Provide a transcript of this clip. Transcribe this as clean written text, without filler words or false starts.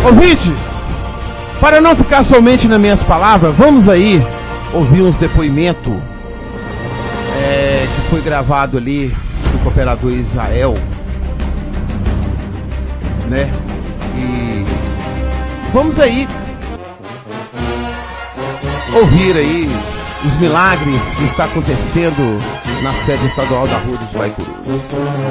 Ouvintes, para não ficar somente nas minhas palavras, vamos aí ouvir uns depoimentos que foi gravado ali do cooperador Israel, né? E vamos aí ouvir aí os milagres que está acontecendo na sede estadual da Rua dos Guaicurus.